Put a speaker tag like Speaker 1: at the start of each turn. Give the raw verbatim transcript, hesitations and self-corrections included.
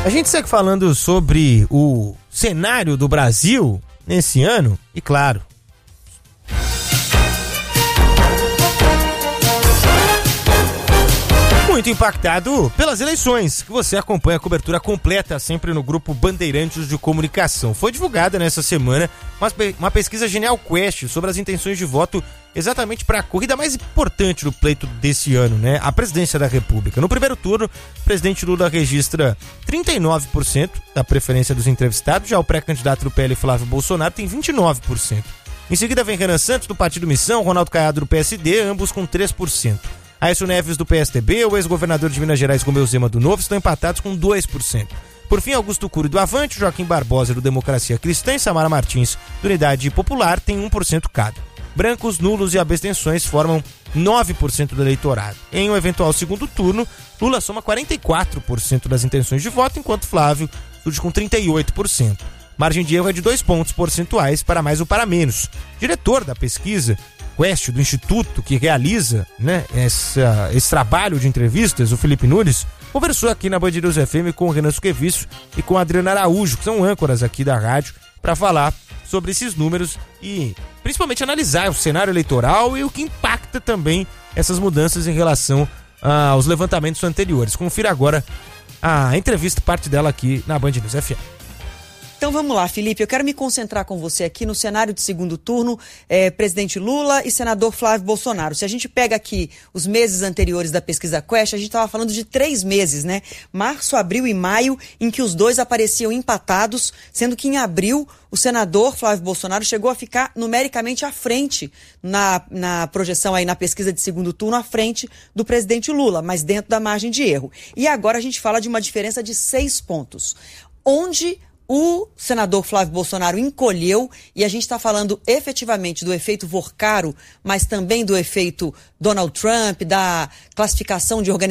Speaker 1: A gente segue falando sobre o cenário do Brasil nesse ano e, claro, muito impactado pelas eleições, que você acompanha a cobertura completa sempre no grupo Bandeirantes de Comunicação. Foi divulgada nessa semana uma pesquisa Genial Quest sobre as intenções de voto exatamente para a corrida mais importante do pleito desse ano, né? A presidência da República. No primeiro turno, o presidente Lula registra trinta e nove por cento da preferência dos entrevistados, já o pré-candidato do P L, Flávio Bolsonaro, tem vinte e nove por cento. Em seguida vem Renan Santos, do Partido Missão, Ronaldo Caiado, do P S D, ambos com três por cento. Aécio Neves, do P S D B, o ex-governador de Minas Gerais, Romeu Zema, do Novo, estão empatados com dois por cento. Por fim, Augusto Cury, do Avante, Joaquim Barbosa, do Democracia Cristã, e Samara Martins, do Unidade Popular, tem um por cento cada. Brancos, nulos e abstenções formam nove por cento do eleitorado. Em um eventual segundo turno, Lula soma quarenta e quatro por cento das intenções de voto, enquanto Flávio surge com trinta e oito por cento. Margem de erro é de dois pontos percentuais para mais ou para menos. Diretor da pesquisa Quest, do Instituto que realiza, né, essa, esse trabalho de entrevistas, o Felipe Nunes, conversou aqui na Band News F M com o Renan Suquevicius e com a Adriana Araújo, que são âncoras aqui da rádio, para falar sobre esses números e principalmente analisar o cenário eleitoral e o que impacta também essas mudanças em relação ah, aos levantamentos anteriores. Confira agora a entrevista, parte dela aqui na Band News F M.
Speaker 2: Então vamos lá, Felipe, eu quero me concentrar com você aqui no cenário de segundo turno, eh, presidente Lula e senador Flávio Bolsonaro. Se a gente pega aqui os meses anteriores da pesquisa Quest, a gente estava falando de três meses, né? Março, abril e maio, em que os dois apareciam empatados, sendo que em abril o senador Flávio Bolsonaro chegou a ficar numericamente à frente na, na projeção aí na pesquisa de segundo turno, à frente do presidente Lula, mas dentro da margem de erro. E agora a gente fala de uma diferença de seis pontos, onde o senador Flávio Bolsonaro encolheu, e a gente está falando efetivamente do efeito Vorcaro, mas também do efeito Donald Trump, da classificação de organização